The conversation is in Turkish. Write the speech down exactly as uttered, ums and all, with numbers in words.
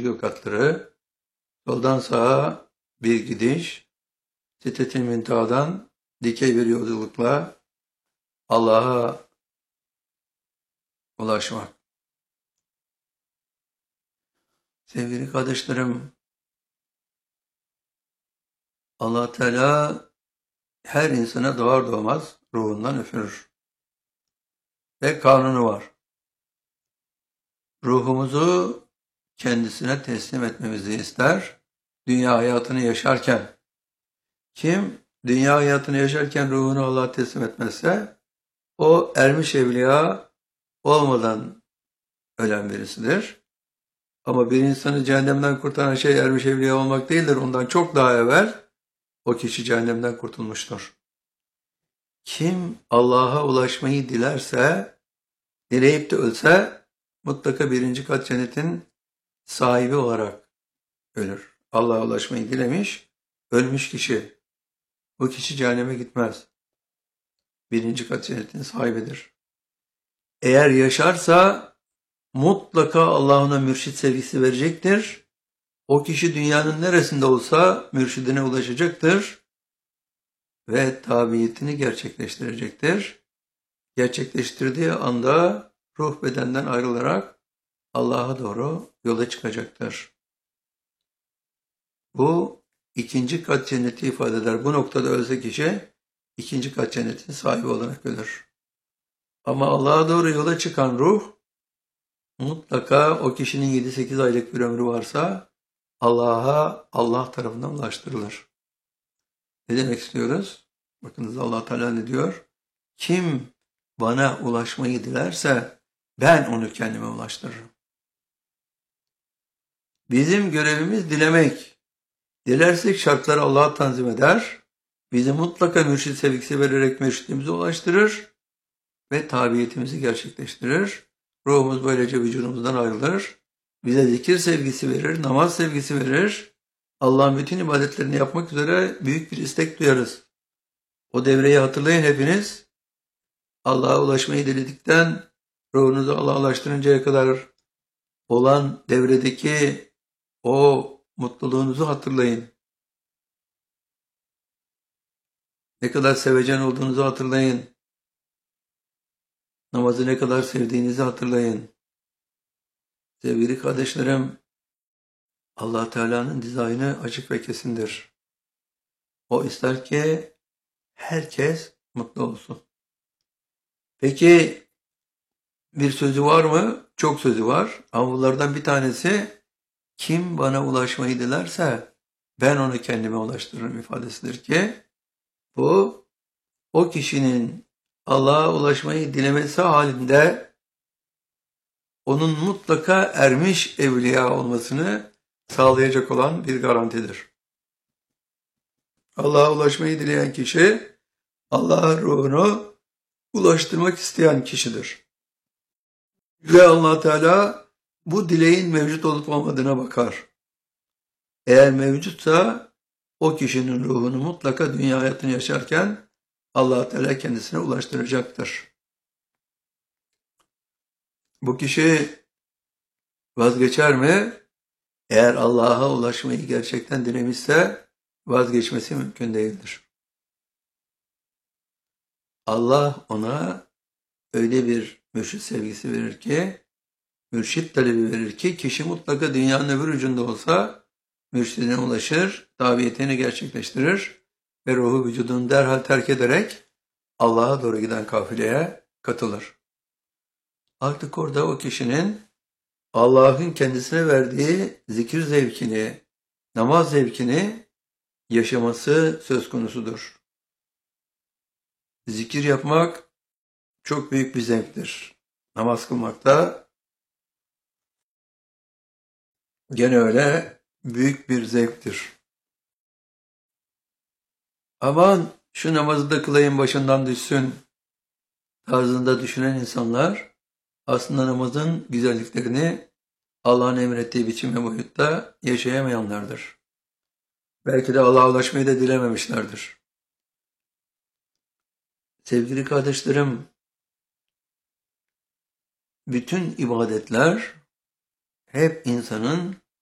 gök hatları, soldan sağa bir gidiş, Sidret-i Münteha'dan dikey bir yolculukla Allah'a ulaşmak. Sevgili kardeşlerim, Allah Teala her insana doğar doğmaz ruhundan üfürür. Ve kanunu var. Ruhumuzu kendisine teslim etmemizi ister. Dünya hayatını yaşarken. Kim dünya hayatını yaşarken ruhunu Allah'a teslim etmezse o ermiş evliya olmadan ölen birisidir. Ama bir insanı cehennemden kurtaran şey ermiş evliya olmak değildir. Ondan çok daha evvel o kişi cehennemden kurtulmuştur. Kim Allah'a ulaşmayı dilerse, dileyip de ölse mutlaka birinci kat cennetin sahibi olarak ölür. Allah'a ulaşmayı dilemiş, ölmüş kişi. Bu kişi cehenneme gitmez. Birinci kat cennetin sahibidir. Eğer yaşarsa mutlaka Allah ona mürşit sevgisi verecektir. O kişi dünyanın neresinde olsa mürşidine ulaşacaktır ve tabiyetini gerçekleştirecektir. Gerçekleştirdiği anda ruh bedenden ayrılarak Allah'a doğru yola çıkacaktır. Bu ikinci kat cenneti ifade eder. Bu noktada ölse kişi ikinci kat cennetin sahibi olarak ölür. Ama Allah'a doğru yola çıkan ruh mutlaka o kişinin yedi sekiz aylık bir ömrü varsa Allah'a Allah tarafından ulaştırılır. Ne demek istiyoruz? Bakınız Allah Teala ne diyor? Kim bana ulaşmayı dilerse ben onu kendime ulaştırırım. Bizim görevimiz dilemek. Dilersek şartları Allah'a tanzim eder. Bizi mutlaka mürşid sevgisi vererek mürşidimize ulaştırır ve tabiyetimizi gerçekleştirir. Ruhumuz böylece vücudumuzdan ayrılır. Bize zikir sevgisi verir, namaz sevgisi verir. Allah'ın bütün ibadetlerini yapmak üzere büyük bir istek duyarız. O devreyi hatırlayın hepiniz. Allah'a ulaşmayı diledikten ruhunuzu Allah'a ulaştırıncaya kadar olan devredeki o mutluluğunuzu hatırlayın. Ne kadar sevecen olduğunuzu hatırlayın. Namazı ne kadar sevdiğinizi hatırlayın. Sevgili kardeşlerim, Allah Teala'nın dizaynı açık ve kesindir. O ister ki herkes mutlu olsun. Peki bir sözü var mı? Çok sözü var. Ama bunlardan bir tanesi kim bana ulaşmayı dilerse ben onu kendime ulaştırırım ifadesidir ki bu o kişinin Allah'a ulaşmayı dilemesi halinde onun mutlaka ermiş evliya olmasını sağlayacak olan bir garantidir. Allah'a ulaşmayı dileyen kişi Allah'ın ruhunu ulaştırmak isteyen kişidir. Ve Allah Teala bu dileğin mevcut olup olmadığına bakar. Eğer mevcutsa o kişinin ruhunu mutlaka dünya hayatını yaşarken Allah Teala kendisine ulaştıracaktır. Bu kişi vazgeçer mi? Eğer Allah'a ulaşmayı gerçekten dilemişse vazgeçmesi mümkün değildir. Allah ona öyle bir mürşit sevgisi verir ki, mürşit talebi verir ki kişi mutlaka dünyanın öbür ucunda olsa mürşidine ulaşır, tabiyetini gerçekleştirir ve ruhu vücudunu derhal terk ederek Allah'a doğru giden kafileye katılır. Artık orada o kişinin Allah'ın kendisine verdiği zikir zevkini, namaz zevkini yaşaması söz konusudur. Zikir yapmak çok büyük bir zevktir. Namaz kılmak da gene öyle büyük bir zevktir. Aman şu namazı da kılayım başından düşsün tarzında düşünen insanlar aslında namazın güzelliklerini Allah'ın emrettiği biçim ve boyutta yaşayamayanlardır. Belki de Allah'a ulaşmayı da dilememişlerdir. Sevgili kardeşlerim, bütün ibadetler hep insanın